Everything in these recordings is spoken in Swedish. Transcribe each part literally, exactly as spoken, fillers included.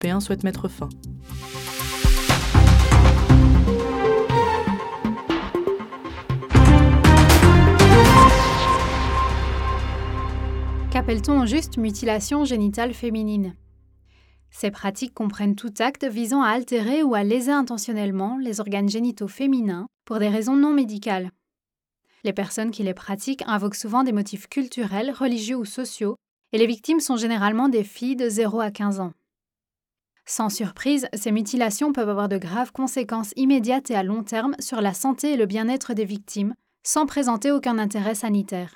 européen souhaite mettre fin. Qu'appelle-t-on au juste mutilation génitale féminine ? Ces pratiques comprennent tout acte visant à altérer ou à léser intentionnellement les organes génitaux féminins pour des raisons non médicales. Les personnes qui les pratiquent invoquent souvent des motifs culturels, religieux ou sociaux, et les victimes sont généralement des filles de zéro à quinze ans. Sans surprise, ces mutilations peuvent avoir de graves conséquences immédiates et à long terme sur la santé et le bien-être des victimes, sans présenter aucun intérêt sanitaire.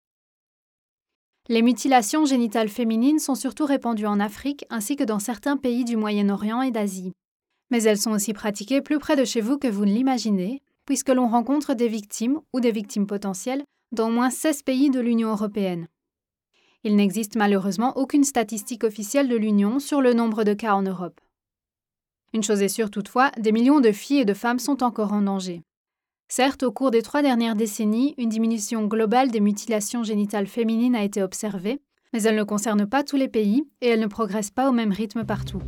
Les mutilations génitales féminines sont surtout répandues en Afrique ainsi que dans certains pays du Moyen-Orient et d'Asie. Mais elles sont aussi pratiquées plus près de chez vous que vous ne l'imaginez, puisque l'on rencontre des victimes ou des victimes potentielles dans au moins seize pays de l'Union européenne. Il n'existe malheureusement aucune statistique officielle de l'Union sur le nombre de cas en Europe. Une chose est sûre toutefois, des millions de filles et de femmes sont encore en danger. Certes, au cours des trois dernières décennies, une diminution globale des mutilations génitales féminines a été observée, mais elle ne concerne pas tous les pays et elle ne progresse pas au même rythme partout.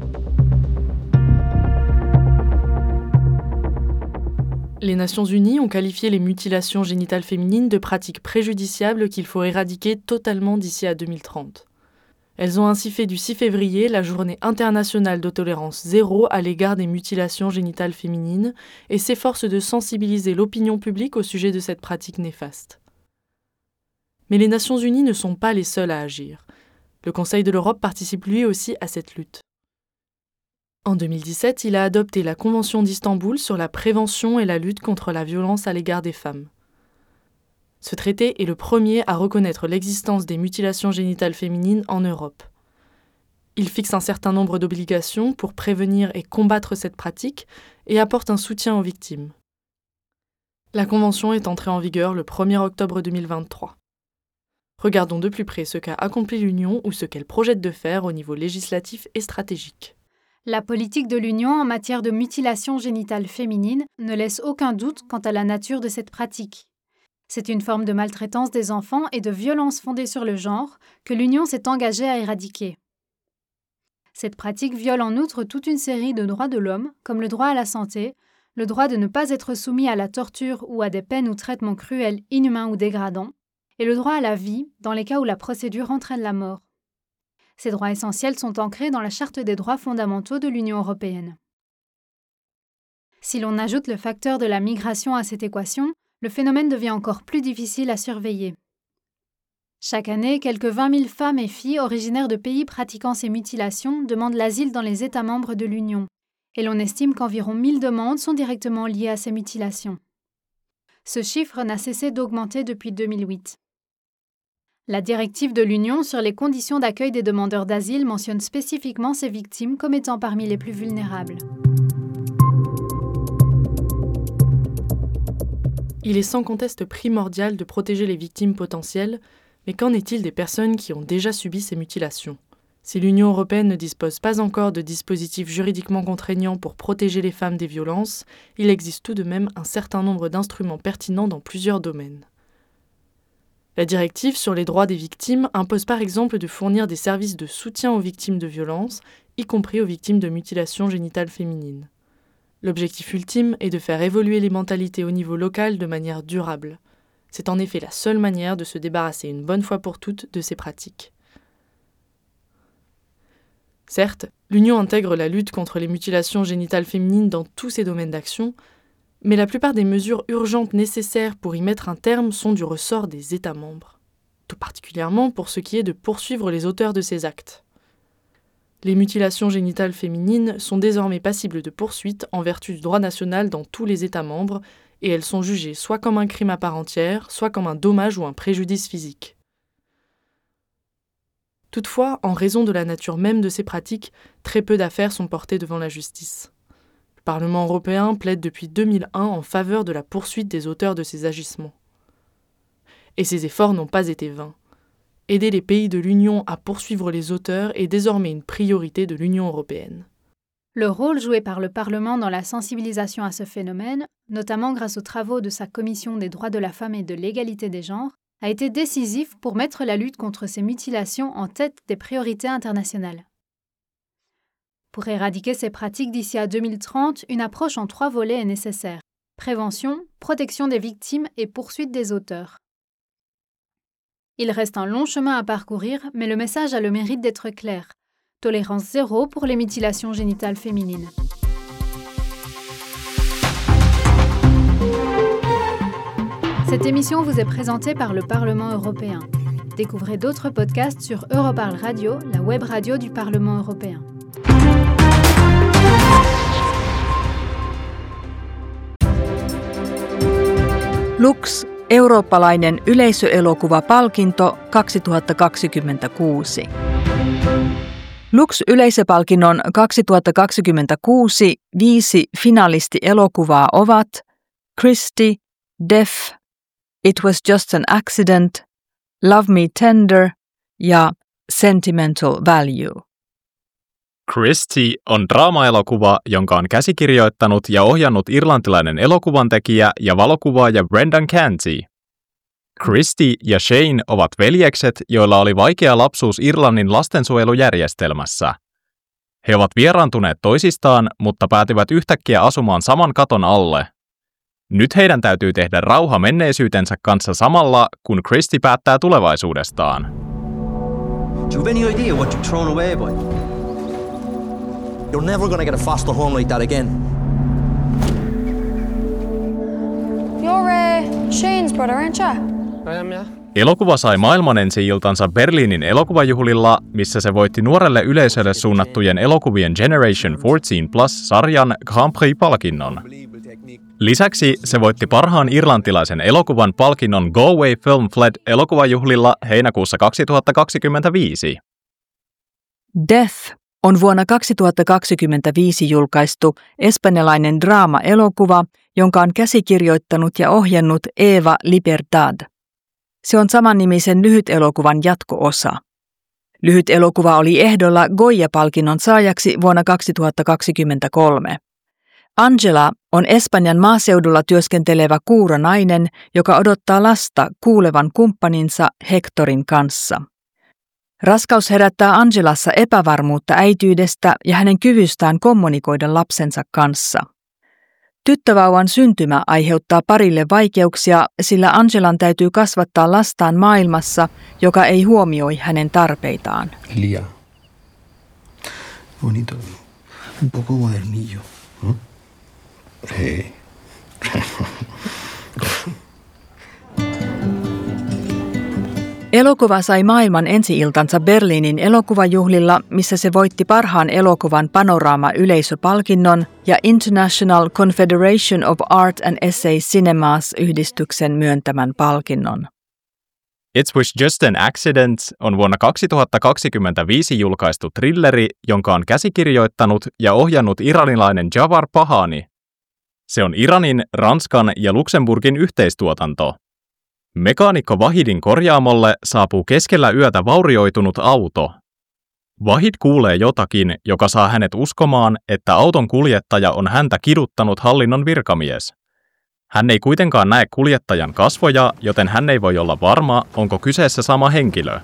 Les Nations Unies ont qualifié les mutilations génitales féminines de pratiques préjudiciables qu'il faut éradiquer totalement d'ici à deux mille trente. Elles ont ainsi fait du six février la journée internationale de tolérance zéro à l'égard des mutilations génitales féminines et s'efforcent de sensibiliser l'opinion publique au sujet de cette pratique néfaste. Mais les Nations Unies ne sont pas les seules à agir. Le Conseil de l'Europe participe lui aussi à cette lutte. En deux mille dix-sept, il a adopté la Convention d'Istanbul sur la prévention et la lutte contre la violence à l'égard des femmes. Ce traité est le premier à reconnaître l'existence des mutilations génitales féminines en Europe. Il fixe un certain nombre d'obligations pour prévenir et combattre cette pratique et apporte un soutien aux victimes. La Convention est entrée en vigueur le premier octobre deux mille vingt-trois. Regardons de plus près ce qu'a accompli l'Union ou ce qu'elle projette de faire au niveau législatif et stratégique. La politique de l'Union en matière de mutilation génitale féminine ne laisse aucun doute quant à la nature de cette pratique. C'est une forme de maltraitance des enfants et de violence fondée sur le genre que l'Union s'est engagée à éradiquer. Cette pratique viole en outre toute une série de droits de l'homme, comme le droit à la santé, le droit de ne pas être soumis à la torture ou à des peines ou traitements cruels, inhumains ou dégradants, et le droit à la vie dans les cas où la procédure entraîne la mort. Ces droits essentiels sont ancrés dans la Charte des droits fondamentaux de l'Union européenne. Si l'on ajoute le facteur de la migration à cette équation, le phénomène devient encore plus difficile à surveiller. Chaque année, quelques vingt mille femmes et filles originaires de pays pratiquant ces mutilations demandent l'asile dans les États membres de l'Union, et l'on estime qu'environ mille demandes sont directement liées à ces mutilations. Ce chiffre n'a cessé d'augmenter depuis deux mille huit. La directive de l'Union sur les conditions d'accueil des demandeurs d'asile mentionne spécifiquement ces victimes comme étant parmi les plus vulnérables. Il est sans conteste primordial de protéger les victimes potentielles, mais qu'en est-il des personnes qui ont déjà subi ces mutilations ? Si l'Union européenne ne dispose pas encore de dispositifs juridiquement contraignants pour protéger les femmes des violences, il existe tout de même un certain nombre d'instruments pertinents dans plusieurs domaines. La directive sur les droits des victimes impose par exemple de fournir des services de soutien aux victimes de violences, y compris aux victimes de mutilations génitales féminines. L'objectif ultime est de faire évoluer les mentalités au niveau local de manière durable. C'est en effet la seule manière de se débarrasser une bonne fois pour toutes de ces pratiques. Certes, l'Union intègre la lutte contre les mutilations génitales féminines dans tous ses domaines d'action, mais la plupart des mesures urgentes nécessaires pour y mettre un terme sont du ressort des États membres, tout particulièrement pour ce qui est de poursuivre les auteurs de ces actes. Les mutilations génitales féminines sont désormais passibles de poursuites en vertu du droit national dans tous les États membres et elles sont jugées soit comme un crime à part entière, soit comme un dommage ou un préjudice physique. Toutefois, en raison de la nature même de ces pratiques, très peu d'affaires sont portées devant la justice. Le Parlement européen plaide depuis deux mille un en faveur de la poursuite des auteurs de ces agissements. Et ces efforts n'ont pas été vains. Aider les pays de l'Union à poursuivre les auteurs est désormais une priorité de l'Union européenne. Le rôle joué par le Parlement dans la sensibilisation à ce phénomène, notamment grâce aux travaux de sa Commission des droits de la femme et de l'égalité des genres, a été décisif pour mettre la lutte contre ces mutilations en tête des priorités internationales. Pour éradiquer ces pratiques d'ici à deux mille trente, une approche en trois volets est nécessaire. Prévention, protection des victimes et poursuite des auteurs. Il reste un long chemin à parcourir, mais le message a le mérite d'être clair. Tolérance zéro pour les mutilations génitales féminines. Cette émission vous est présentée par le Parlement européen. Découvrez d'autres podcasts sur Europarl Radio, la web radio du Parlement européen. Lux, eurooppalainen yleisöelokuvapalkinto kaksituhattakaksikymmentäkuusi. Lux-yleisöpalkinnon kaksituhattakaksikymmentäkuusi viisi finalistielokuvaa ovat Christie, Deaf, It Was Just an Accident, Love Me Tender ja Sentimental Value. Christie on draamaelokuva, jonka on käsikirjoittanut ja ohjannut irlantilainen elokuvantekijä ja valokuvaaja Brendan Canty. Christie ja Shane ovat veljekset, joilla oli vaikea lapsuus Irlannin lastensuojelujärjestelmässä. He ovat vieraantuneet toisistaan, mutta päätyvät yhtäkkiä asumaan saman katon alle. Nyt heidän täytyy tehdä rauha menneisyytensä kanssa samalla, kun Christie päättää tulevaisuudestaan. Do you have any idea what you've thrown away, boy? You're never gonna get a foster home like that again. You're uh, Shane's brother, aren't you? I am, yeah. Elokuva sai maailman ensi-iltansa Berliinin elokuvajuhlilla, missä se voitti nuorelle yleisölle suunnattujen elokuvien Generation neljätoista Plus-sarjan Grand Prix-palkinnon. Lisäksi se voitti parhaan irlantilaisen elokuvan palkinnon Galway Film Fleadh elokuvajuhlilla heinäkuussa kaksituhattakaksikymmentäviisi. Death on vuonna kaksituhattakaksikymmentäviisi julkaistu espanjalainen draama-elokuva, jonka on käsikirjoittanut ja ohjannut Eva Libertad. Se on samannimisen lyhytelokuvan jatko-osa. Lyhytelokuva oli ehdolla Goya-palkinnon saajaksi vuonna kaksituhattakaksikymmentäkolme. Angela on Espanjan maaseudulla työskentelevä kuuronainen, joka odottaa lasta kuulevan kumppaninsa Hectorin kanssa. Raskaus herättää Angelassa epävarmuutta äitiydestä ja hänen kyvystään kommunikoida lapsensa kanssa. Tyttövauvan syntymä aiheuttaa parille vaikeuksia, sillä Angelan täytyy kasvattaa lastaan maailmassa, joka ei huomioi hänen tarpeitaan. Lia. Bonito. Un poco modernillo. ¿Mm? Hey. Elokuva sai maailman ensi-iltansa Berliinin elokuvajuhlilla, missä se voitti parhaan elokuvan Panorama-yleisöpalkinnon ja International Confederation of Art and Essay Cinemas -yhdistyksen myöntämän palkinnon. It Was Just an Accident on vuonna kaksituhattakaksikymmentäviisi julkaistu thrilleri, jonka on käsikirjoittanut ja ohjannut iranilainen Jawar Pahani. Se on Iranin, Ranskan ja Luxemburgin yhteistuotanto. Mekaanikko Wahidin korjaamolle saapuu keskellä yötä vaurioitunut auto. Wahid kuulee jotakin, joka saa hänet uskomaan, että auton kuljettaja on häntä kiduttanut hallinnon virkamies. Hän ei kuitenkaan näe kuljettajan kasvoja, joten hän ei voi olla varma, onko kyseessä sama henkilö.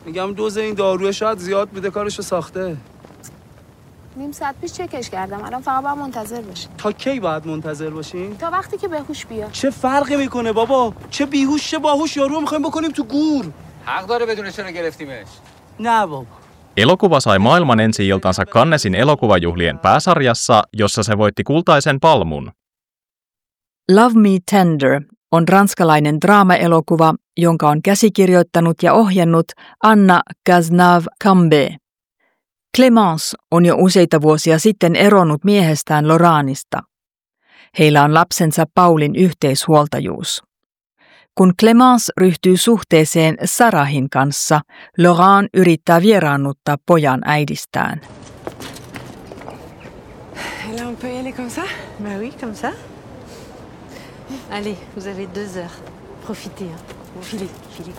نیم ساعت پیش چکش کردم الان فقط باید منتظر باشیم تا کی باید منتظر باشیم تا وقتی که بهوش بیاد چه فرقی میکنه بابا چه بیهوش چه باهوش یارو میخوایم بکنیم تو گور حق داره بدون چرا گرفتیمش نه بابا. Elokuva sai maailman ensi-iltansa Cannesin elokuvajuhlien pääsarjassa, jossa se voitti kultaisen palmun. Love Me Tender on ranskalainen draama-elokuva, jonka on käsikirjoittanut ja ohjannut Anna Cazenave-Cambé. Clémence on jo useita vuosia sitten eronnut miehestään Laurentista. Heillä on lapsensa Paulin yhteishuoltajuus. Kun Clémence ryhtyy suhteeseen Sarahin kanssa, Laurent yrittää vieraannuttaa pojan äidistään. Là, on peut y aller comme ça? Bah oui, comme ça. Allez, vous avez deux heures. Profitez, hein. Filez, filez.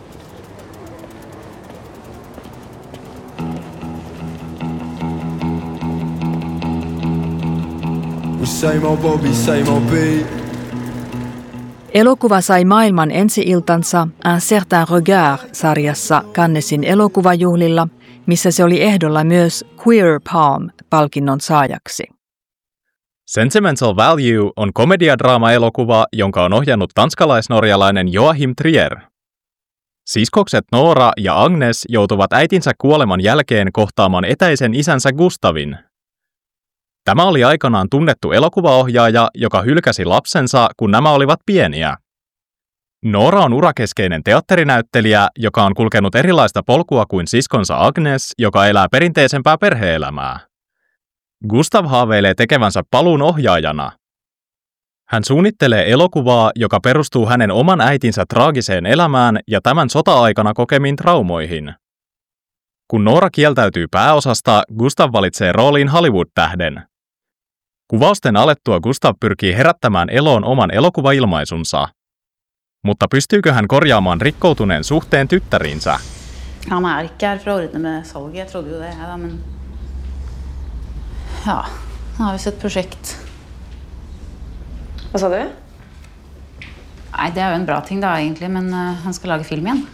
Elokuva sai maailman ensi-iltansa Un certain regard-sarjassa Cannesin elokuvajuhlilla, missä se oli ehdolla myös Queer Palm palkinnon saajaksi. Sentimental Value on komediadraama-elokuva, jonka on ohjannut tanskalais-norjalainen Joachim Trier. Siskokset Noora ja Agnes joutuvat äitinsä kuoleman jälkeen kohtaamaan etäisen isänsä Gustavin. Tämä oli aikanaan tunnettu elokuvaohjaaja, joka hylkäsi lapsensa, kun nämä olivat pieniä. Noora on urakeskeinen teatterinäyttelijä, joka on kulkenut erilaista polkua kuin siskonsa Agnes, joka elää perinteisempää perhe-elämää. Gustav haaveilee tekevänsä paluun ohjaajana. Hän suunnittelee elokuvaa, joka perustuu hänen oman äitinsä traagiseen elämään ja tämän sota-aikana kokemiin traumoihin. Kun Noora kieltäytyy pääosasta, Gustav valitsee rooliin Hollywood-tähden. Kuvausten alettua Gustav pyrkii herättämään eloon oman elokuvailmaisunsa. Mutta pystyykö hän korjaamaan rikkoutuneen suhteen tyttäriinsä? Han är inte här för att ordna med salget, jag trodde ju det här, men ja, nu har vi sett projekt. Vad sa du? Nej, det är ju en bra ting då egentligen, men uh, han ska laga film igen.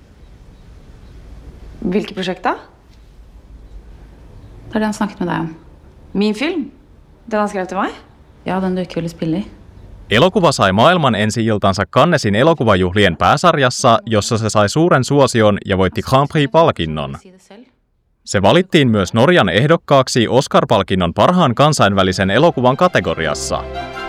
Vilket projekt då? Det är det han snackat med dig om. Min film? Den han skrev till mig? Ja, den du inte ville spela i. Elokuva sai maailman ensi-iltansa Cannesin elokuvajuhlien pääsarjassa, jossa se sai suuren suosion ja voitti Grand Prix-palkinnon. Se valittiin myös Norjan ehdokkaaksi Oscar-palkinnon parhaan kansainvälisen elokuvan kategoriassa.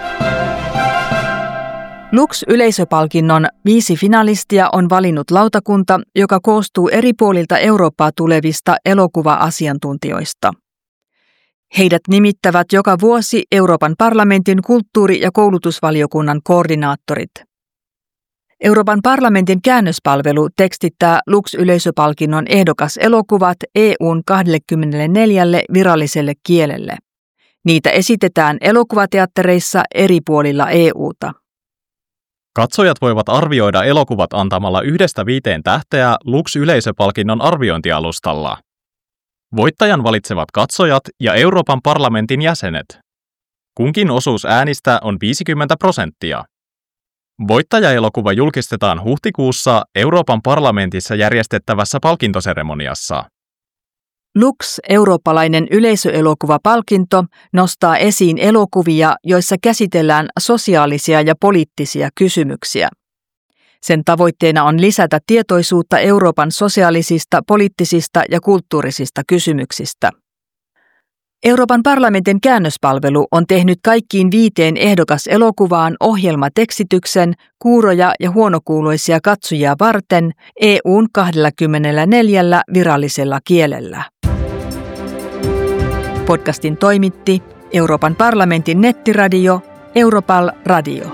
Lux-yleisöpalkinnon viisi finalistia on valinnut lautakunta, joka koostuu eri puolilta Eurooppaa tulevista elokuva-asiantuntijoista. Heidät nimittävät joka vuosi Euroopan parlamentin kulttuuri- ja koulutusvaliokunnan koordinaattorit. Euroopan parlamentin käännöspalvelu tekstittää Lux-yleisöpalkinnon ehdokaselokuvat E U:n kaksikymmentäneljä viralliselle kielelle. Niitä esitetään elokuvateattereissa eri puolilla E U:ta. Katsojat voivat arvioida elokuvat antamalla yhdestä viiteen tähteä Lux-yleisöpalkinnon arviointialustalla. Voittajan valitsevat katsojat ja Euroopan parlamentin jäsenet. Kunkin osuus äänistä on viisikymmentä prosenttia. Voittajaelokuva julkistetaan huhtikuussa Euroopan parlamentissa järjestettävässä palkintoseremoniassa. Lux, eurooppalainen yleisöelokuvapalkinto, nostaa esiin elokuvia, joissa käsitellään sosiaalisia ja poliittisia kysymyksiä. Sen tavoitteena on lisätä tietoisuutta Euroopan sosiaalisista, poliittisista ja kulttuurisista kysymyksistä. Euroopan parlamentin käännöspalvelu on tehnyt kaikkiin viiteen ehdokaselokuvaan ohjelmatekstityksen kuuroja ja huonokuuloisia katsojia varten E U:n kaksikymmentäneljä virallisella kielellä. Podcastin toimitti Euroopan parlamentin nettiradio Europal Radio.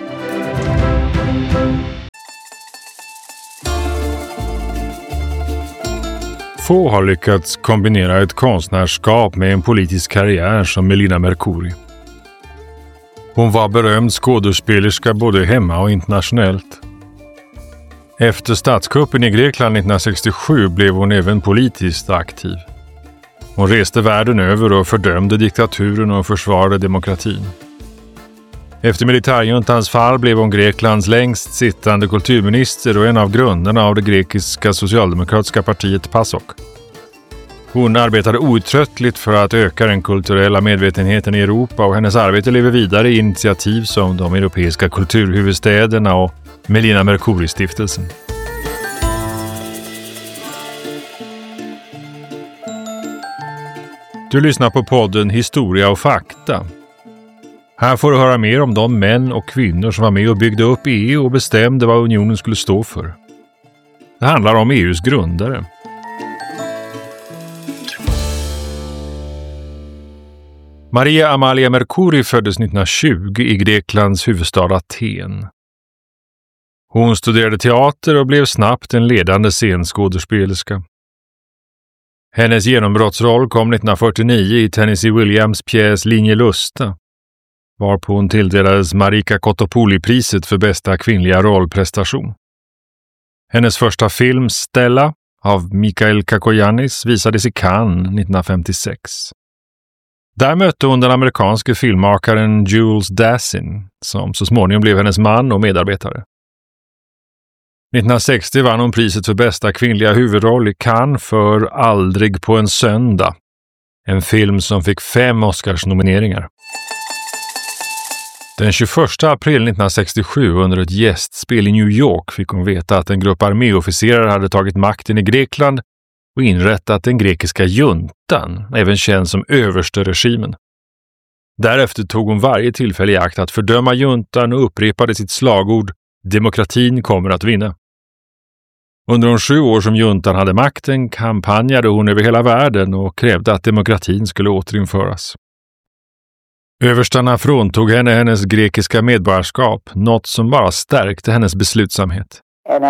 Få har lyckats kombinera ett konstnärskap med en politisk karriär som Melina Mercouri. Hon var berömd skådespelerska både hemma och internationellt. Efter statskuppen i Grekland nittonhundrasextiosju blev hon även politiskt aktiv. Hon reste världen över och fördömde diktaturen och försvarade demokratin. Efter militärjuntans fall blev hon Greklands längst sittande kulturminister och en av grundarna av det grekiska socialdemokratiska partiet PASOK. Hon arbetade outtröttligt för att öka den kulturella medvetenheten i Europa och hennes arbete lever vidare i initiativ som de europeiska kulturhuvudstäderna och Melina Mercouri-stiftelsen. Du lyssnar på podden Historia och fakta. Här får du höra mer om de män och kvinnor som var med och byggde upp E U och bestämde vad unionen skulle stå för. Det handlar om E U:s grundare. Maria Amalia Mercouri föddes nittonhundratjugo i Greklands huvudstad Aten. Hon studerade teater och blev snabbt en ledande scenskådespelerska. Hennes genombrottsroll kom nittonhundrafyrtionio i Tennessee Williams pjäs Linje Lusta, varpå hon tilldelades Marika Kotopouli-priset för bästa kvinnliga rollprestation. Hennes första film Stella av Mikael Kakoyannis visades i Cannes nittonhundrafemtiosex. Där mötte hon den amerikanske filmmakaren Jules Dassin, som så småningom blev hennes man och medarbetare. nittonhundrasextio vann hon priset för bästa kvinnliga huvudroll i Cannes för Aldrig på en söndag, En film som fick fem Oscarsnomineringar. Den tjugoförsta april nittonhundrasextiosju under ett gästspel i New York fick hon veta att en grupp arméofficerare hade tagit makten i Grekland och inrättat den grekiska juntan, även känd som överste regimen. Därefter tog hon varje tillfälle i akt att fördöma juntan och upprepade sitt slagord "Demokratin kommer att vinna". Under de sju år som juntan hade makten kampanjade hon över hela världen och krävde att demokratin skulle återinföras. Överstarna fråntog henne hennes grekiska medborgarskap, något som bara stärkte hennes beslutsamhet.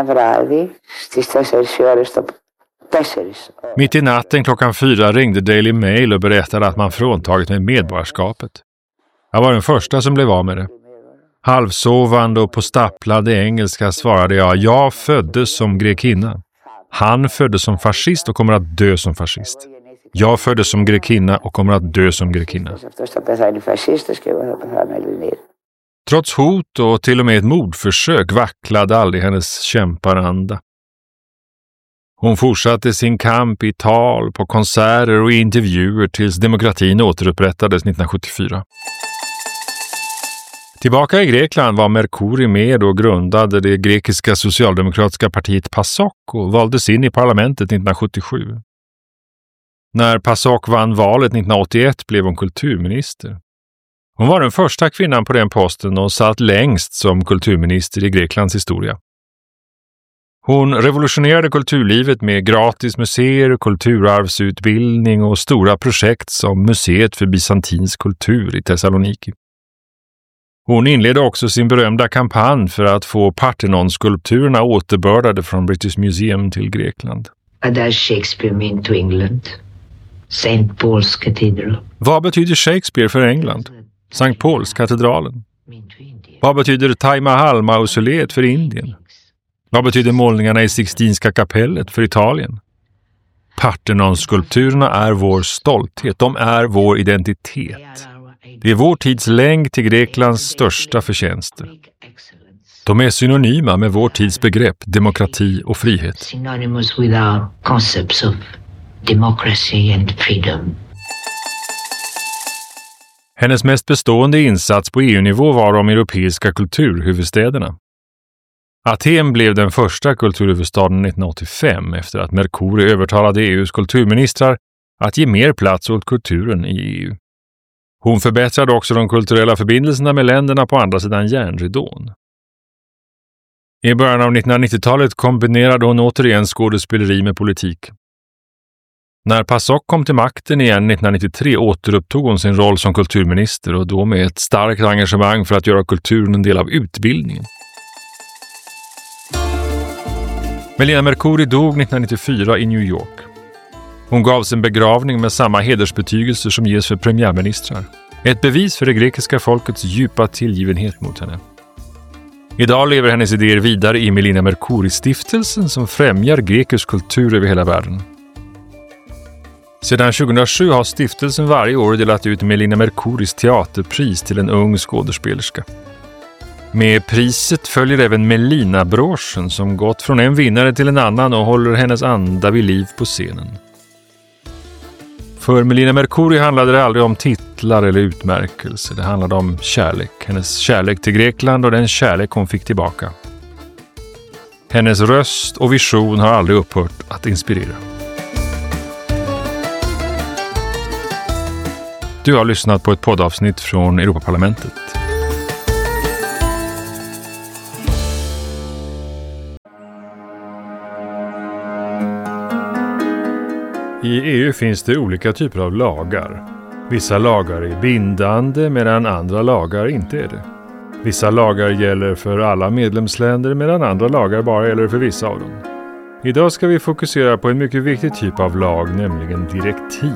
Mitt i natten klockan fyra ringde Daily Mail och berättade att man fråntagit mig medborgarskapet. Jag var den första som blev av med det. Halvsovande och på stapplade engelska svarade jag: jag föddes som grekinna. Han föddes som fascist och kommer att dö som fascist. Jag föddes som grekinna och kommer att dö som grekinna. Trots hot och till och med ett mordförsök vacklade aldrig hennes kämparanda. Hon fortsatte sin kamp i tal, på konserter och i intervjuer tills demokratin återupprättades nittonhundrasjuttiofyra. Tillbaka i Grekland var Mercouri med och grundade det grekiska socialdemokratiska partiet PASOK och valdes in i parlamentet nittonhundrasjuttiosju. När PASOK vann valet nittonhundraåttioett blev hon kulturminister. Hon var den första kvinnan på den posten och satt längst som kulturminister i Greklands historia. Hon revolutionerade kulturlivet med gratis museer, kulturarvsutbildning och stora projekt som Museet för bysantinsk kultur i Thessaloniki. Hon inledde också sin berömda kampanj för att få Parthenon-skulpturerna återbördade från British Museum till Grekland. Does Shakespeare mean to England? Saint Paul's Cathedral. Vad betyder Shakespeare för England? Sankt Pauls katedralen. Vad betyder Taj Mahal-mausoleet för Indien? Vad betyder målningarna i Sixtinska kapellet för Italien? Parthenon-skulpturerna är vår stolthet, de är vår identitet. Det är vår tids länk till Greklands största förtjänster. De är synonyma med vår tids begrepp demokrati och frihet. Synonymous with our concepts of democracy and freedom. Hennes mest bestående insats på E U-nivå var de europeiska kulturhuvudstäderna. Aten blev den första kulturhuvudstaden nittonhundraåttiofem efter att Mercouri övertalade E U:s kulturministrar att ge mer plats åt kulturen i E U. Hon förbättrade också de kulturella förbindelserna med länderna på andra sidan järnridån. I början av nittonhundranittiotalet kombinerade hon återigen skådespeleri med politik. När PASOK kom till makten igen nittonhundranittiotre återupptog hon sin roll som kulturminister och då med ett starkt engagemang för att göra kulturen en del av utbildningen. Melina Mercouri dog nittonhundranittiofyra i New York. Hon gav sin begravning med samma hedersbetygelser som ges för premiärministrar. Ett bevis för det grekiska folkets djupa tillgivenhet mot henne. Idag lever hennes idéer vidare i Melina Mercouri-stiftelsen som främjar grekisk kultur över hela världen. Sedan tjugohundrasju har stiftelsen varje år delat ut Melina Mercouris teaterpris till en ung skådespelerska. Med priset följer även Melina-broschen som gått från en vinnare till en annan och håller hennes anda vid liv på scenen. För Melina Mercouri handlade det aldrig om titlar eller utmärkelser. Det handlade om kärlek. Hennes kärlek till Grekland och den kärlek hon fick tillbaka. Hennes röst och vision har aldrig upphört att inspirera. Du har lyssnat på ett poddavsnitt från Europaparlamentet. I E U finns det olika typer av lagar. Vissa lagar är bindande medan andra lagar inte är det. Vissa lagar gäller för alla medlemsländer medan andra lagar bara gäller för vissa av dem. Idag ska vi fokusera på en mycket viktig typ av lag, nämligen direktiv.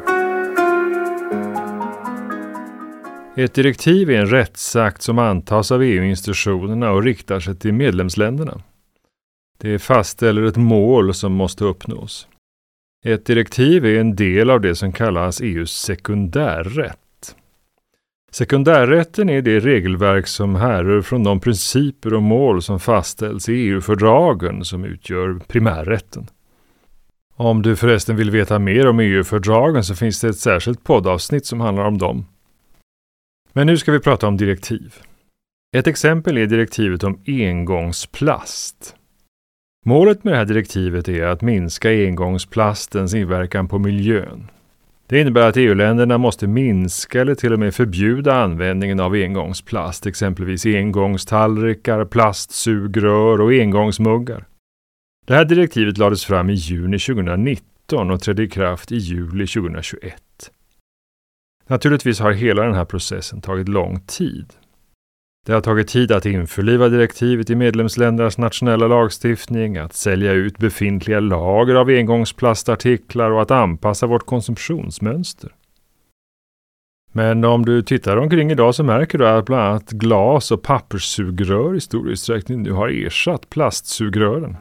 Ett direktiv är en rättsakt som antas av E U-institutionerna och riktar sig till medlemsländerna. Det fastställer ett mål som måste uppnås. Ett direktiv är en del av det som kallas E U:s sekundärrätt. Sekundärrätten är det regelverk som härrör från de principer och mål som fastställs i E U-fördragen som utgör primärrätten. Om du förresten vill veta mer om E U-fördragen så finns det ett särskilt poddavsnitt som handlar om dem. Men nu ska vi prata om direktiv. Ett exempel är direktivet om engångsplast. Målet med det här direktivet är att minska engångsplastens inverkan på miljön. Det innebär att E U-länderna måste minska eller till och med förbjuda användningen av engångsplast, exempelvis engångstallrikar, plastsugrör och engångsmuggar. Det här direktivet lades fram i juni tjugonitton och trädde i kraft i juli tjugohundratjugoett. Naturligtvis har hela den här processen tagit lång tid. Det har tagit tid att införliva direktivet i medlemsländernas nationella lagstiftning, att sälja ut befintliga lager av engångsplastartiklar och att anpassa vårt konsumtionsmönster. Men om du tittar omkring idag så märker du att bland annat glas- och papperssugrör i stor utsträckning nu har ersatt plastsugrören.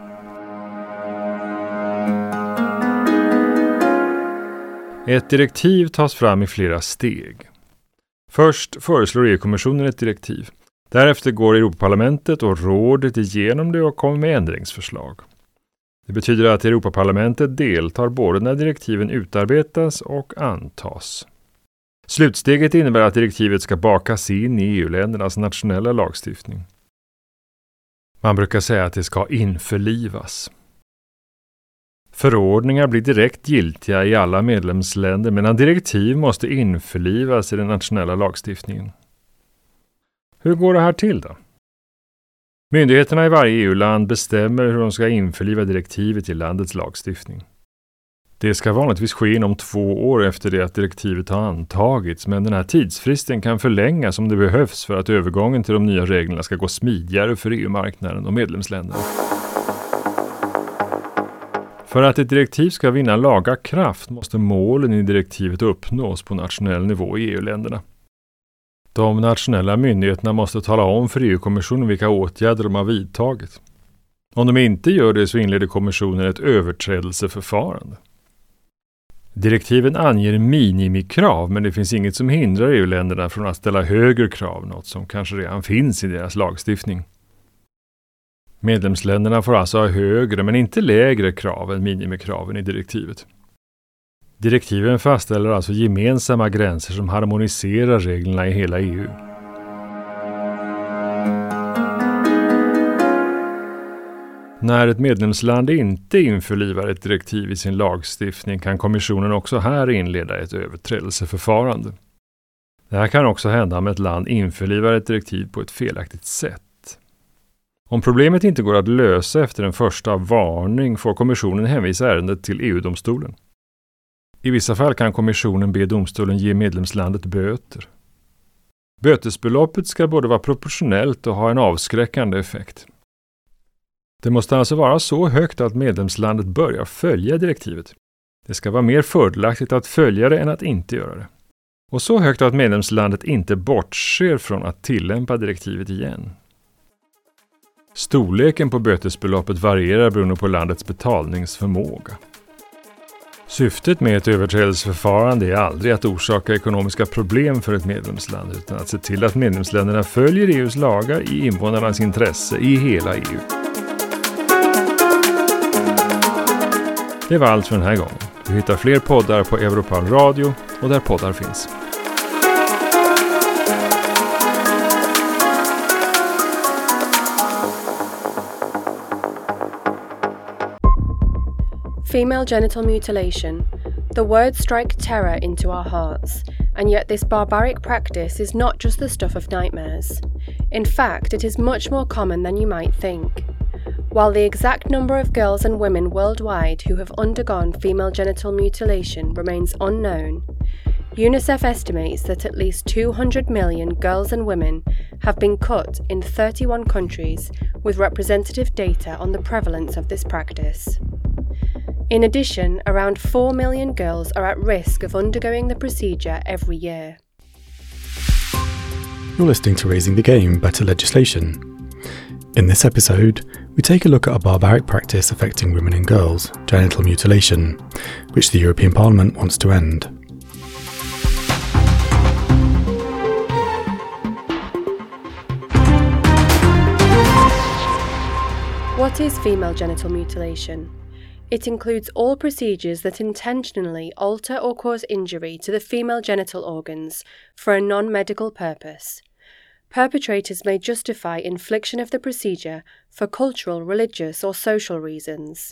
Ett direktiv tas fram i flera steg. Först föreslår E U-kommissionen ett direktiv. Därefter går Europaparlamentet och rådet igenom det och kommer med ändringsförslag. Det betyder att Europaparlamentet deltar både när direktiven utarbetas och antas. Slutsteget innebär att direktivet ska bakas in i E U-ländernas nationella lagstiftning. Man brukar säga att det ska införlivas. Förordningar blir direkt giltiga i alla medlemsländer medan direktiv måste införlivas i den nationella lagstiftningen. Hur går det här till då? Myndigheterna i varje E U-land bestämmer hur de ska införliva direktivet i landets lagstiftning. Det ska vanligtvis ske inom två år efter det att direktivet har antagits, men den här tidsfristen kan förlängas om det behövs för att övergången till de nya reglerna ska gå smidigare för E U-marknaden och medlemsländerna. För att ett direktiv ska vinna laga kraft måste målen i direktivet uppnås på nationell nivå i E U-länderna. De nationella myndigheterna måste tala om för E U-kommissionen vilka åtgärder de har vidtagit. Om de inte gör det så inleder kommissionen ett överträdelseförfarande. Direktiven anger minimikrav, men det finns inget som hindrar E U-länderna från att ställa högre krav, något som kanske redan finns i deras lagstiftning. Medlemsländerna får alltså ha högre men inte lägre krav än minimikraven i direktivet. Direktiven fastställer alltså gemensamma gränser som harmoniserar reglerna i hela E U. När ett medlemsland inte införlivar ett direktiv i sin lagstiftning kan kommissionen också här inleda ett överträdelseförfarande. Det här kan också hända om ett land införlivar ett direktiv på ett felaktigt sätt. Om problemet inte går att lösa efter en första varning får kommissionen hänvisa ärendet till E U-domstolen. I vissa fall kan kommissionen be domstolen ge medlemslandet böter. Bötesbeloppet ska både vara proportionellt och ha en avskräckande effekt. Det måste alltså vara så högt att medlemslandet börjar följa direktivet. Det ska vara mer fördelaktigt att följa det än att inte göra det. Och så högt att medlemslandet inte bortser från att tillämpa direktivet igen. Storleken på bötesbeloppet varierar beroende på landets betalningsförmåga. Syftet med ett överträdelseförfarande är aldrig att orsaka ekonomiska problem för ett medlemsland utan att se till att medlemsländerna följer E U:s lagar i invånarnas intresse i hela E U. Det var allt för den här gången. Du hittar fler poddar på Europal Radio och där poddar finns. Female genital mutilation. The words strike terror into our hearts, and yet this barbaric practice is not just the stuff of nightmares. In fact, it is much more common than you might think. While the exact number of girls and women worldwide who have undergone female genital mutilation remains unknown, UNICEF estimates that at least two hundred million girls and women have been cut in thirty-one countries, with representative data on the prevalence of this practice. In addition, around four million girls are at risk of undergoing the procedure every year. You're listening to Raising the Game, Better Legislation. In this episode, we take a look at a barbaric practice affecting women and girls, genital mutilation, which the European Parliament wants to end. What is female genital mutilation? It includes all procedures that intentionally alter or cause injury to the female genital organs for a non-medical purpose. Perpetrators may justify infliction of the procedure for cultural, religious, or social reasons.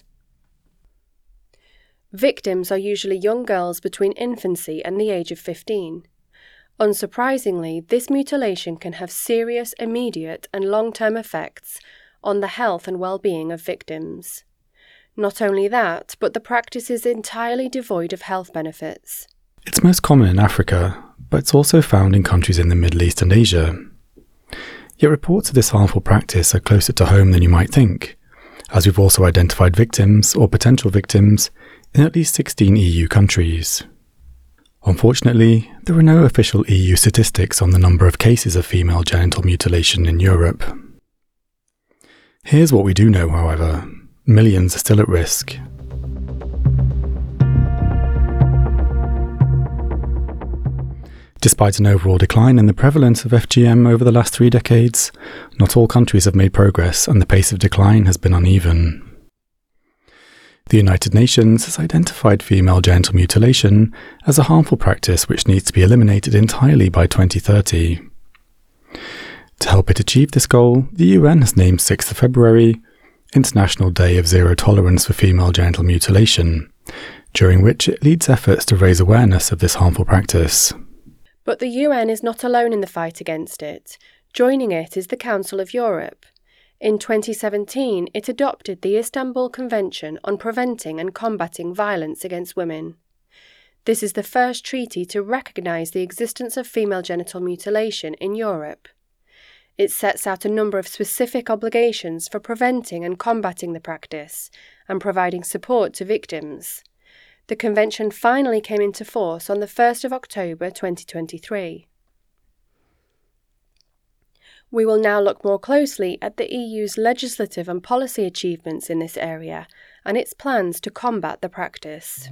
Victims are usually young girls between infancy and the age of fifteen. Unsurprisingly, this mutilation can have serious, immediate, and long-term effects on the health and well-being of victims. Not only that, but the practice is entirely devoid of health benefits. It's most common in Africa, but it's also found in countries in the Middle East and Asia. Yet reports of this harmful practice are closer to home than you might think, as we've also identified victims or potential victims in at least sixteen E U countries. Unfortunately, there are no official E U statistics on the number of cases of female genital mutilation in Europe. Here's what we do know, however. Millions are still at risk. Despite an overall decline in the prevalence of F G M over the last three decades, not all countries have made progress and the pace of decline has been uneven. The United Nations has identified female genital mutilation as a harmful practice which needs to be eliminated entirely by twenty thirty. To help it achieve this goal, the U N has named sixth of February International Day of Zero Tolerance for Female Genital Mutilation, during which it leads efforts to raise awareness of this harmful practice. But the U N is not alone in the fight against it. Joining it is the Council of Europe. In twenty seventeen, it adopted the Istanbul Convention on Preventing and Combating Violence Against Women. This is the first treaty to recognise the existence of female genital mutilation in Europe. It sets out a number of specific obligations for preventing and combating the practice and providing support to victims. The convention finally came into force on the first of October twenty twenty-three. We will now look more closely at the E U's legislative and policy achievements in this area and its plans to combat the practice.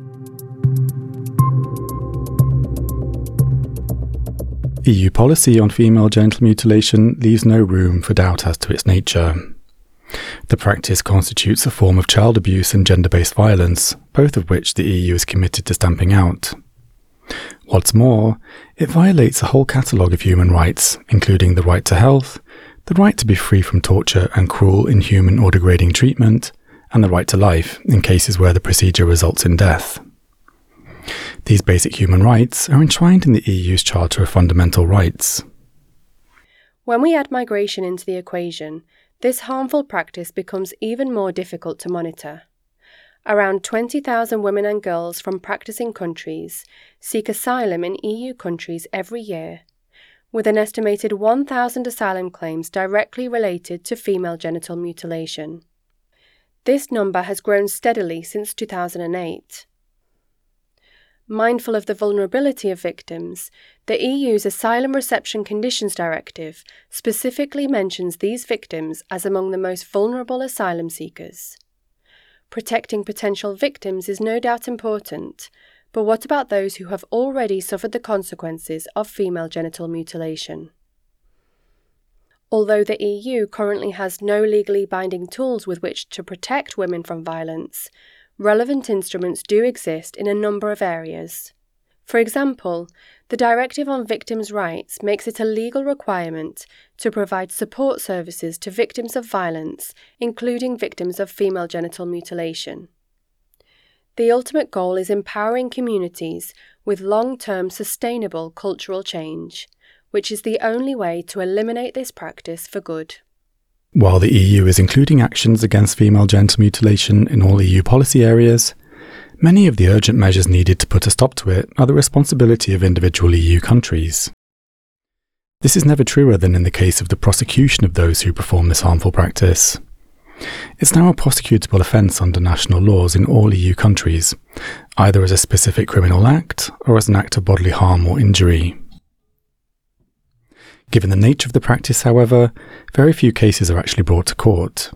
E U policy on female genital mutilation leaves no room for doubt as to its nature. The practice constitutes a form of child abuse and gender-based violence, both of which the E U is committed to stamping out. What's more, it violates a whole catalogue of human rights, including the right to health, the right to be free from torture and cruel, inhuman or degrading treatment, and the right to life in cases where the procedure results in death. These basic human rights are enshrined in the E U's Charter of Fundamental Rights. When we add migration into the equation, this harmful practice becomes even more difficult to monitor. Around twenty thousand women and girls from practicing countries seek asylum in E U countries every year, with an estimated one thousand asylum claims directly related to female genital mutilation. This number has grown steadily since two thousand eight. Mindful of the vulnerability of victims, the E U's Asylum Reception Conditions Directive specifically mentions these victims as among the most vulnerable asylum seekers. Protecting potential victims is no doubt important, but what about those who have already suffered the consequences of female genital mutilation? Although the E U currently has no legally binding tools with which to protect women from violence, relevant instruments do exist in a number of areas. For example, the Directive on Victims' Rights makes it a legal requirement to provide support services to victims of violence, including victims of female genital mutilation. The ultimate goal is empowering communities with long-term sustainable cultural change, which is the only way to eliminate this practice for good. While the E U is including actions against female genital mutilation in all E U policy areas, many of the urgent measures needed to put a stop to it are the responsibility of individual E U countries. This is never truer than in the case of the prosecution of those who perform this harmful practice. It's now a prosecutable offence under national laws in all E U countries, either as a specific criminal act or as an act of bodily harm or injury. Given the nature of the practice, however, very few cases are actually brought to court.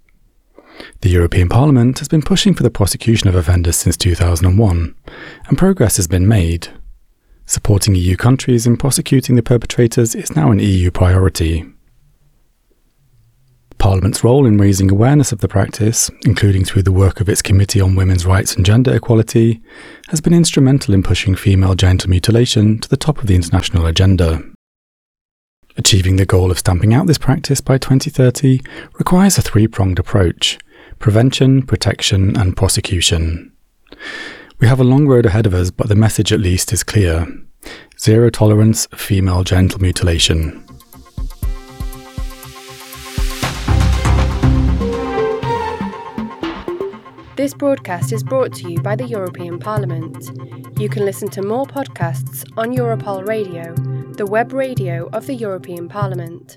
The European Parliament has been pushing for the prosecution of offenders since two thousand one, and progress has been made. Supporting E U countries in prosecuting the perpetrators is now an E U priority. Parliament's role in raising awareness of the practice, including through the work of its Committee on Women's Rights and Gender Equality, has been instrumental in pushing female genital mutilation to the top of the international agenda. Achieving the goal of stamping out this practice by twenty thirty requires a three-pronged approach: prevention, protection, and prosecution. We have a long road ahead of us, but the message at least is clear: zero tolerance of female genital mutilation. This broadcast is brought to you by the European Parliament. You can listen to more podcasts on Europol Radio, the web radio of the European Parliament.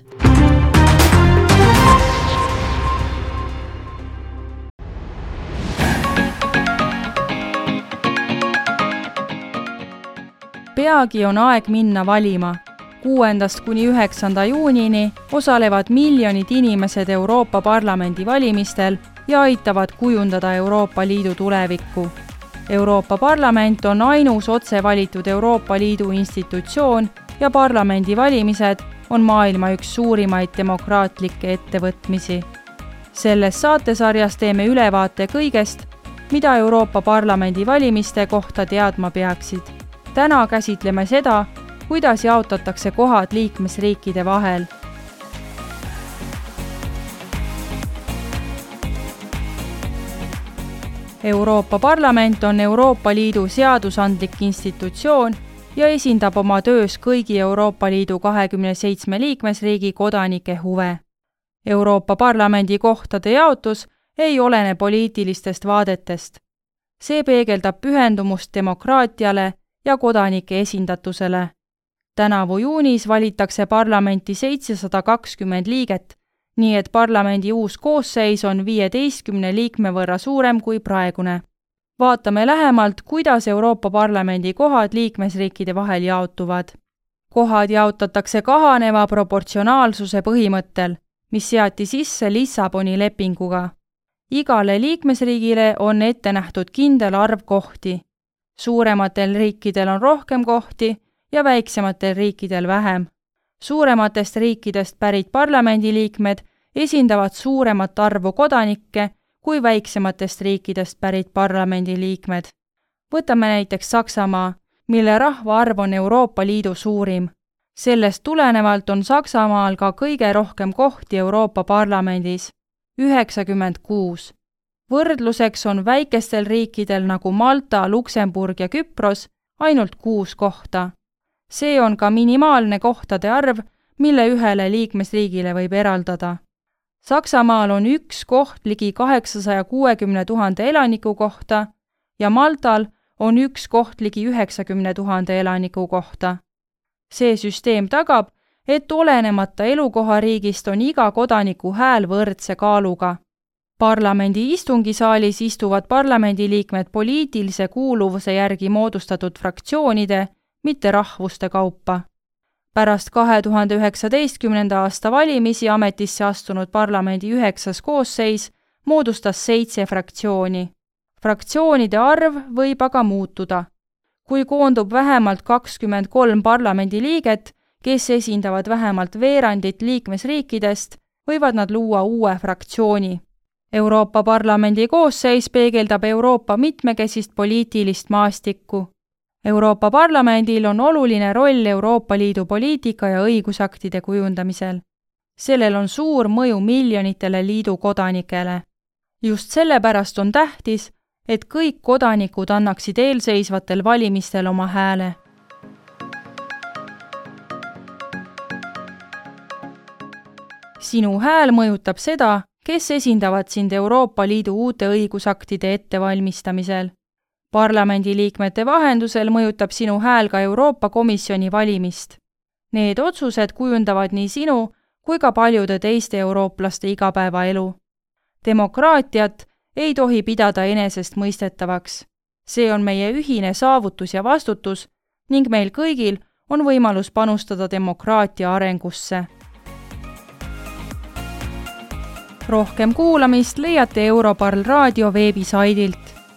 Peagi on aeg minna valima. kuuendast kuni üheksanda juunini osalevad miljonid inimesed Euroopa Parlamendi valimistel ja aitavad kujundada Euroopa Liidu tulevikku. Euroopa Parlament on ainus otse valitud Euroopa Liidu institutsioon ja parlamendivalimised on maailma üks suurimaid demokraatlikke ettevõtmisi. Selles saatesarjas teeme ülevaate kõigest, mida Euroopa Parlamendi valimiste kohta teadma peaksid. Täna käsitleme seda, kuidas jaotatakse kohad liikmesriikide vahel. Euroopa Parlament on Euroopa Liidu seadusandlik institutsioon ja esindab oma töös kõigi Euroopa Liidu kahekümne seitsme liikmesriigi kodanike huve. Euroopa Parlamendi kohtade jaotus ei olene poliitilistest vaadetest. See peegeldab pühendumust demokraatiale ja kodanike esindatusele. Tänavu juunis valitakse parlamenti seitsesada kakskümmend liiget, nii et parlamendi uus koosseis on viieteistkümne liikme võrra suurem kui praegune. Vaatame lähemalt, kuidas Euroopa Parlamendi kohad liikmesriikide vahel jaotuvad. Kohad jaotatakse kahaneva proportsionaalsuse põhimõttel, mis seati sisse Lissaboni lepinguga. Igale liikmesriigile on ette nähtud kindel arv kohti. Suurematel riikidel on rohkem kohti ja väiksematel riikidel vähem. Suurematest riikidest pärit parlamendiliikmed esindavad suuremat arvu kodanikke kui väiksematest riikidest pärit parlamendiliikmed. Võtame näiteks Saksamaa, mille rahvaarv on Euroopa Liidu suurim. Sellest tulenevalt on Saksamaal ka kõige rohkem kohti Euroopa Parlamendis, üheksakümmend kuus. Võrdluseks on väikestel riikidel nagu Malta, Luksemburg ja Küpros ainult kuus kohta. See on ka minimaalne kohtade arv, mille ühele liikmesriigile võib eraldada. Saksamaal on üks koht ligi kaheksasaja kuuekümne tuhande elaniku kohta ja Maltal on üks koht ligi üheksakümne tuhande elaniku kohta. See süsteem tagab, et olenemata elukohariigist on iga kodaniku hääl võrdse kaaluga. Parlamendi istungisaalis istuvad parlamendiliikmed poliitilise kuuluvuse järgi moodustatud fraktsioonide, mitte rahvuste kaupa. Pärast kahe tuhande üheksateistkümnenda aasta valimisi ametisse astunud parlamendi üheksas koosseis moodustas seitse fraktsiooni. Fraktsioonide arv võib aga muutuda. Kui koondub vähemalt kakskümmend kolm parlamendiliiget, kes esindavad vähemalt veerandit liikmesriikidest, võivad nad luua uue fraktsiooni. Euroopa Parlamendi koosseis peegeldab Euroopa mitmekesist poliitilist maastikku. Euroopa Parlamendil on oluline roll Euroopa Liidu poliitika ja õigusaktide kujundamisel. Sellel on suur mõju miljonitele liidu kodanikele. Just sellepärast on tähtis, et kõik kodanikud annaksid eelseisvatel valimistel oma hääle. Sinu hääl mõjutab seda, kes esindavad sind Euroopa Liidu uute õigusaktide ettevalmistamisel. Parlamendiliikmete vahendusel mõjutab sinu hääl ka Euroopa Komisjoni valimist. Need otsused kujundavad nii sinu kui ka paljude teiste eurooplaste igapäevaelu. Demokraatiat ei tohi pidada enesest mõistetavaks. See on meie ühine saavutus ja vastutus ning meil kõigil on võimalus panustada demokraatia arengusse. Rohkem kuulamist leiate Europarl raadio veebisaidilt.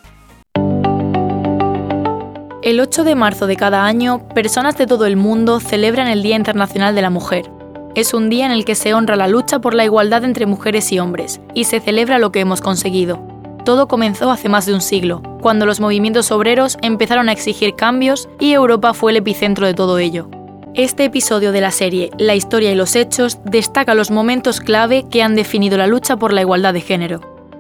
El ocho de marzo de cada año, personas de todo el mundo celebran el Día Internacional de la Mujer. Es un día en el que se honra la lucha por la igualdad entre mujeres y hombres, y se celebra lo que hemos conseguido. Todo comenzó hace más de un siglo, cuando los movimientos obreros empezaron a exigir cambios y Europa fue el epicentro de todo ello. Este episodio de la serie La historia y los hechos destaca los momentos clave que han definido la lucha por la igualdad de género.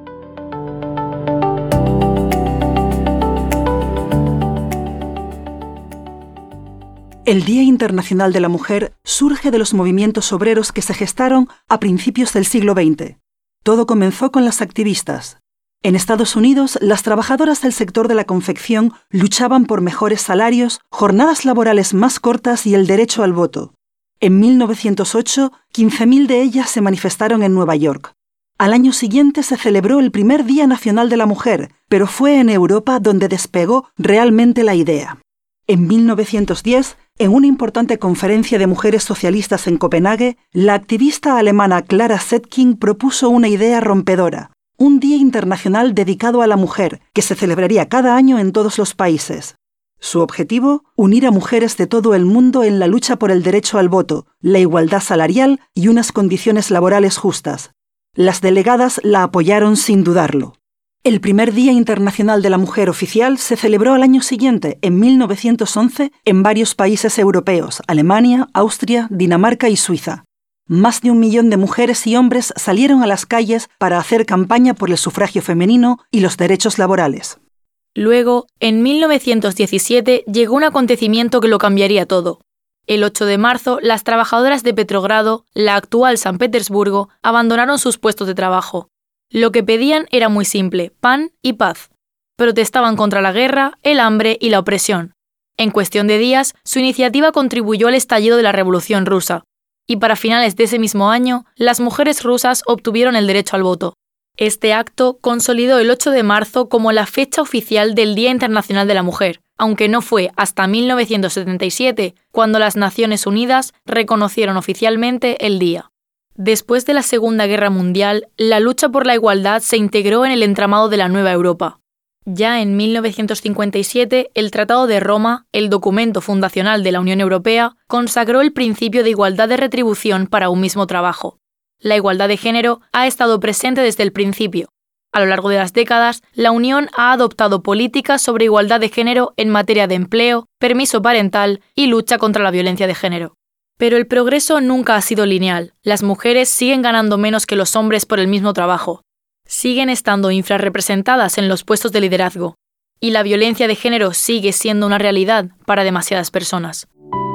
El Día Internacional de la Mujer surge de los movimientos obreros que se gestaron a principios del siglo veinte. Todo comenzó con las activistas. En Estados Unidos, las trabajadoras del sector de la confección luchaban por mejores salarios, jornadas laborales más cortas y el derecho al voto. En mil novecientos ocho, quince mil de ellas se manifestaron en Nueva York. Al año siguiente se celebró el primer Día Nacional de la Mujer, pero fue en Europa donde despegó realmente la idea. En mil novecientos diez, en una importante conferencia de mujeres socialistas en Copenhague, la activista alemana Clara Zetkin propuso una idea rompedora, un Día Internacional dedicado a la mujer, que se celebraría cada año en todos los países. Su objetivo, unir a mujeres de todo el mundo en la lucha por el derecho al voto, la igualdad salarial y unas condiciones laborales justas. Las delegadas la apoyaron sin dudarlo. El primer Día Internacional de la Mujer oficial se celebró al año siguiente, en mil novecientos once, en varios países europeos, Alemania, Austria, Dinamarca y Suiza. Más de un millón de mujeres y hombres salieron a las calles para hacer campaña por el sufragio femenino y los derechos laborales. Luego, en mil novecientos diecisiete, llegó un acontecimiento que lo cambiaría todo. El ocho de marzo, las trabajadoras de Petrogrado, la actual San Petersburgo, abandonaron sus puestos de trabajo. Lo que pedían era muy simple, pan y paz. Protestaban contra la guerra, el hambre y la opresión. En cuestión de días, su iniciativa contribuyó al estallido de la Revolución Rusa. Y para finales de ese mismo año, las mujeres rusas obtuvieron el derecho al voto. Este acto consolidó el ocho de marzo como la fecha oficial del Día Internacional de la Mujer, aunque no fue hasta mil novecientos setenta y siete cuando las Naciones Unidas reconocieron oficialmente el día. Después de la Segunda Guerra Mundial, la lucha por la igualdad se integró en el entramado de la nueva Europa. Ya en mil novecientos cincuenta y siete, el Tratado de Roma, el documento fundacional de la Unión Europea, consagró el principio de igualdad de retribución para un mismo trabajo. La igualdad de género ha estado presente desde el principio. A lo largo de las décadas, la Unión ha adoptado políticas sobre igualdad de género en materia de empleo, permiso parental y lucha contra la violencia de género. Pero el progreso nunca ha sido lineal. Las mujeres siguen ganando menos que los hombres por el mismo trabajo. Siguen estando infrarrepresentadas en los puestos de liderazgo. Y la violencia de género sigue siendo una realidad para demasiadas personas.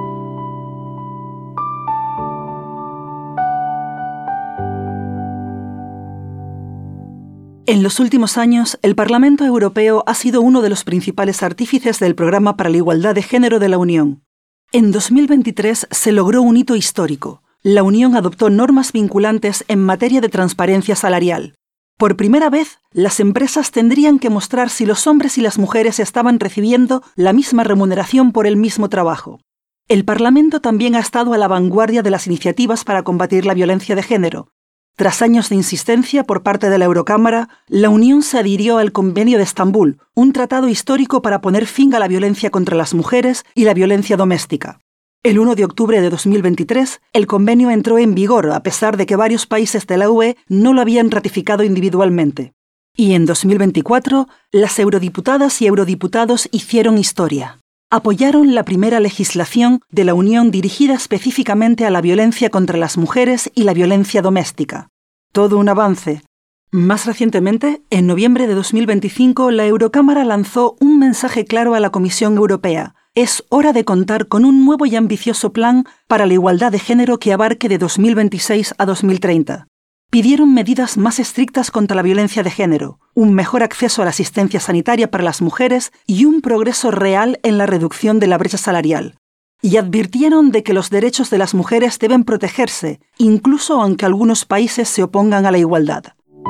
En los últimos años, el Parlamento Europeo ha sido uno de los principales artífices del Programa para la Igualdad de Género de la Unión. En dos mil veintitrés se logró un hito histórico. La Unión adoptó normas vinculantes en materia de transparencia salarial. Por primera vez, las empresas tendrían que mostrar si los hombres y las mujeres estaban recibiendo la misma remuneración por el mismo trabajo. El Parlamento también ha estado a la vanguardia de las iniciativas para combatir la violencia de género. Tras años de insistencia por parte de la Eurocámara, la Unión se adhirió al Convenio de Estambul, un tratado histórico para poner fin a la violencia contra las mujeres y la violencia doméstica. El uno de octubre de dos mil veintitrés, el convenio entró en vigor a pesar de que varios países de la U E no lo habían ratificado individualmente. Y en dos mil veinticuatro, las eurodiputadas y eurodiputados hicieron historia. Apoyaron la primera legislación de la Unión dirigida específicamente a la violencia contra las mujeres y la violencia doméstica. Todo un avance. Más recientemente, en noviembre de dos mil veinticinco, la Eurocámara lanzó un mensaje claro a la Comisión Europea. Es hora de contar con un nuevo y ambicioso plan para la igualdad de género que abarque de dos mil veintiséis a dos mil treinta. Pidieron medidas más estrictas contra la violencia de género, un mejor acceso a la asistencia sanitaria para las mujeres y un progreso real en la reducción de la brecha salarial. Y advirtieron de que los derechos de las mujeres deben protegerse, incluso aunque algunos países se opongan a la igualdad.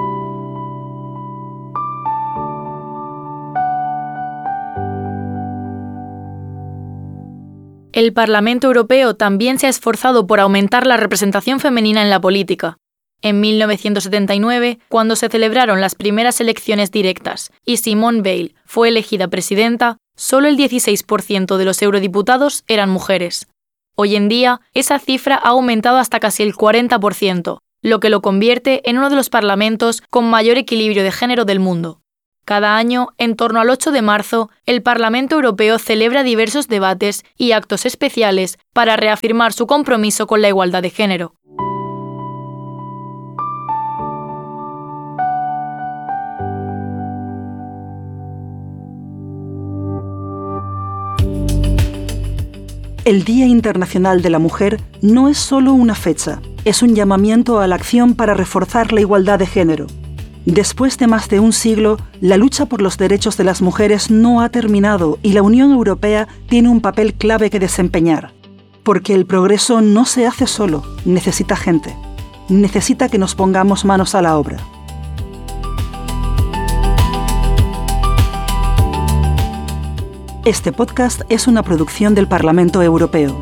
El Parlamento Europeo también se ha esforzado por aumentar la representación femenina en la política. En mil novecientos setenta y nueve, cuando se celebraron las primeras elecciones directas y Simone Veil fue elegida presidenta, solo el dieciséis por ciento de los eurodiputados eran mujeres. Hoy en día, esa cifra ha aumentado hasta casi el cuarenta por ciento, lo que lo convierte en uno de los parlamentos con mayor equilibrio de género del mundo. Cada año, en torno al ocho de marzo, el Parlamento Europeo celebra diversos debates y actos especiales para reafirmar su compromiso con la igualdad de género. El Día Internacional de la Mujer no es solo una fecha, es un llamamiento a la acción para reforzar la igualdad de género. Después de más de un siglo, la lucha por los derechos de las mujeres no ha terminado y la Unión Europea tiene un papel clave que desempeñar. Porque el progreso no se hace solo, necesita gente. Necesita que nos pongamos manos a la obra. Este podcast es una producción del Parlamento Europeo.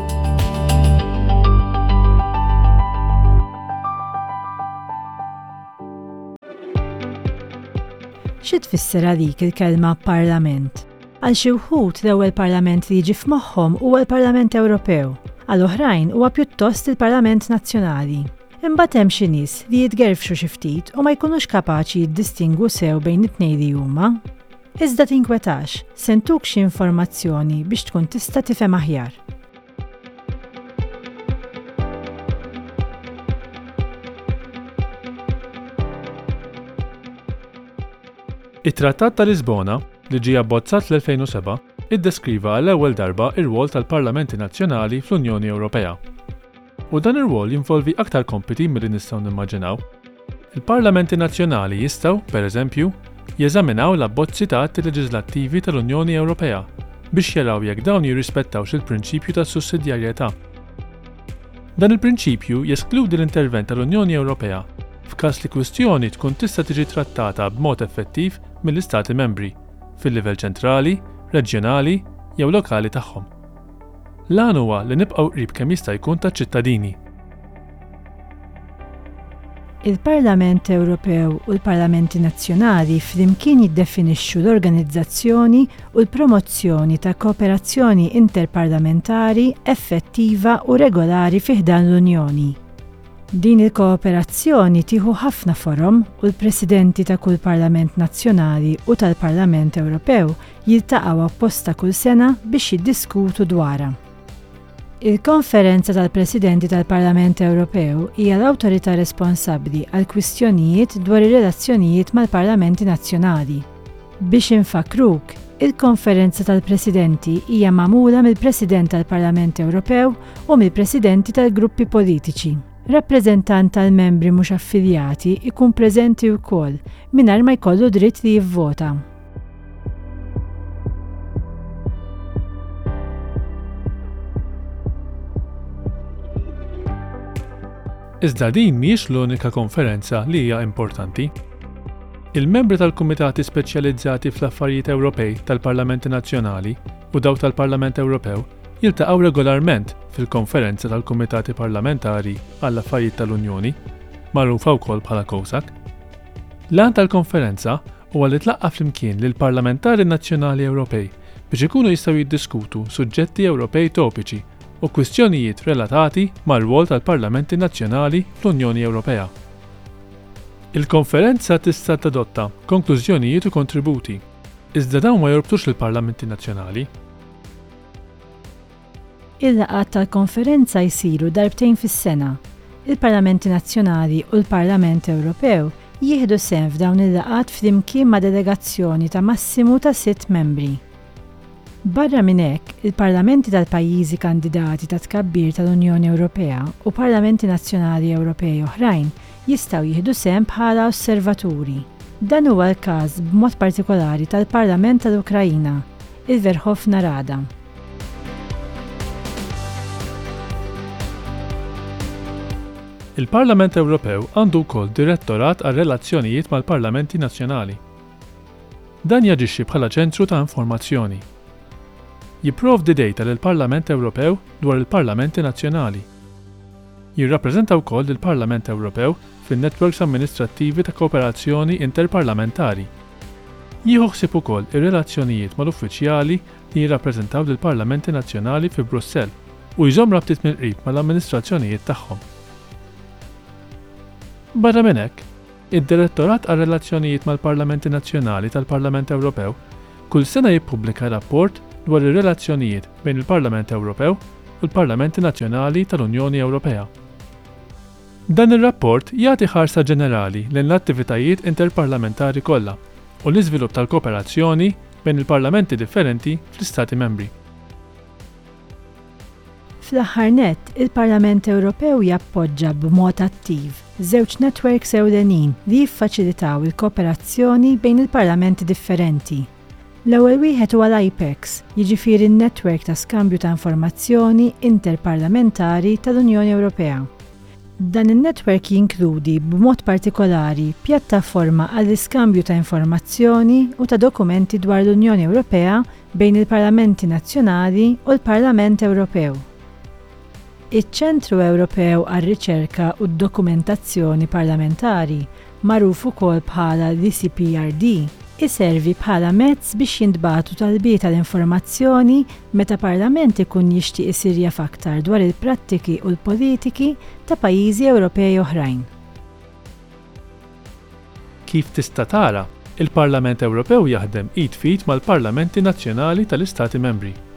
Xi tfisser dik il-kelma Parlament? Għal xi wħud l-ewwel Parlament li jiġi f'moħħhom huwa l-Parlament Ewropew, għal oħrajn huwa pjuttost il-Parlament Nazzjonali. Imbagħad hemm xi nies li jitgerfxu xi ftit u ma jkunux kapaċi jiddistingwu sew bejn it-tnejn li huma. Iżda tinkwetax, se ntuk xi informazzjoni biex tkun tista' tifhem aħjar. It-Trattat ta' Lisbona, li ġie abbozzat fl-elfejn u seba', iddeskriva għall-ewwel darba r-rwol tal-Parlamenti Nazzjonali fl-Unjoni Ewropea. U dan ir-rwol jinvolvi aktar kompiti milli nistgħu nimmaġinaw. Il-Parlamenti Nazzjonali jistgħu, pereżempju, jeżaminaw l-abbozzi ta' atti leġislattivi tal-Unjoni Ewropea biex jaraw jekk dawn jirrispettawx il-prinċipju tas-sussidjarjetà. Dan il-prinċipju jeskludi l-intervent tal-Unjoni Ewropea f'każ li kwistjoni tkun tista' tiġi trattata b'mod effettiv mill-Istati membri fil-livell ċentrali, reġjonali jew lokali tagħhom. L-għan huwa li nibqgħu qrib kemm jista' jkun taċ-ċittadini. Il-Parlament Ewropew u l-Parlamenti Nazzjonali flimkien jiddefinixxu l-organizzazzjoni u l-promozzjoni ta' kooperazzjoni interparlamentari effettiva u regolari fih dan l-Unjoni. Din il-kooperazzjoni tieħu ħafna forom u l-presidenti ta' kull Parlament Nazzjonali u tal-Parlament Ewropew jiltaqgħu apposta kull sena biex jiddiskutu dwarha. Il-Konferenza tal-Presidenti tal-Parlament Ewropew hija l-awtorità responsabbli għal kwistjonijiet dwar ir-relazzjonijiet mal-Parlamenti Nazzjonali. Biex infakruk, il-Konferenza tal-Presidenti hija magħmula mill-President tal-Parlament Ewropew u mill-Presidenti tal-Gruppi Politiċi. Rappreżentant tal-membri mhux affiljati ikun preżenti wkoll mingħajr ma jkollu dritt li jivvota. Iżda din mhijiex l-unika konferenza li hija importanti. Il-membri tal-Kumitati Speċjalizzati fl-Affarijiet Ewropej tal-Parlamenti Nazzjonali u dawk tal-Parlament Ewropew jiltaqgħu regolarment fil-Konferenza tal-Kumitati Parlamentari għall-Affarijiet tal-Unjoni, magħrufa wkoll bħala COSAC. L-għan tal-konferenza huwa li tlaqqa flimkien lil parlamentari nazzjonali Ewropej biex ikunu jistgħu jiddiskutu suġġetti Ewropej topiċi u kwistjonijiet relatati mar-rwol tal-Parlamenti Nazzjonali fl-Unjoni Ewropea. Il-konferenza tista' tadotta konklużjonijiet u kontributi, iżda dawn ma jorbtux lill-Parlamenti Nazzjonali. Il-laqgħat tal-konferenza jsiru darbtejn fis-sena. Il-Parlamenti Nazzjonali u l-Parlament Ewropew jieħdu sehem f'dawn il-laqgħat flimkien ma' delegazzjoni ta' massimu ta' sitt membri. Barra minn hekk, il-Parlamenti tal-pajjiżi kandidati ta' tkabbir tal-Unjoni Ewropea u Parlamenti Nazzjonali Ewropej oħrajn jistgħu jieħdu sehem bħala osservaturi. Dan huwa l-każ b'mod partikolari tal-Parlament tal-Ukrajina, il-Verħovna Rada. Il-Parlament Ewropew għandu wkoll direttorat għal relazzjonijiet mal-Parlamenti Nazzjonali. Dan jaġixxi bħala ċentru ta' informazzjoni. Jipprovdi dejta lill-Parlament Ewropew dwar il-Parlamenti Nazzjonali. Jirrappreżenta wkoll il-Parlament Ewropew fin-netwerks amministrattivi ta' kooperazzjoni interparlamentari. Jieħu ħsieb ukoll ir-relazzjonijiet mal-uffiċjali li jirrappreżentaw lill-Parlamenti Nazzjonali fi Brussell u jżomm rabtiet mill-qrib mal-amministrazzjonijiet tagħhom. Barra minn hekk, id-Direttorat għal relazzjonijiet mal-Parlamenti Nazzjonali tal-Parlament Ewropew kull sena jippubblika rapport dwar ir-relazzjonijiet bejn il-Parlament Ewropew u l-Parlamenti Nazzjonali tal-Unjoni Ewropea. Dan ir-rapport jagħti ħarsa ġenerali lejn l-attivitajiet interparlamentari kollha u l-iżvilupp tal-kooperazzjoni bejn il-parlamenti differenti fl-Istati membri. Fl-aħħar nett, il-Parlament Ewropew jappoġġa b'mod attiv żewġ netwerks ewlenin li jiffaċilitaw il-kooperazzjoni bejn il-parlamenti differenti. L-ewwel wieħed huwa l-IPEX, jiġifieri n-netwerk ta' skambju ta' informazzjoni interparlamentari tal-Unjoni Ewropea. Dan in-netwerk jinkludi b'mod partikolari pjattaforma għall-iskambju ta' informazzjoni u ta' dokumenti dwar l-Unjoni Ewropea bejn il-Parlamenti Nazzjonali u l-Parlament Ewropew. Iċ-Ċentru Ewropew għar-Riċerka u d-Dokumentazzjoni Parlamentari, magħruf ukoll bħala D C P R D, iservi bħala mezz biex jintbagħtu talbiet tal-informazzjoni meta Parlament ikun jixtieq isir jaf aktar dwar il-prattiki u l-politiki ta' pajjiżi Ewropej oħrajn. Kif tista' tara, il-Parlament Ewropew jaħdem id fit mal-Parlamenti Nazzjonali tal-Istati Membri.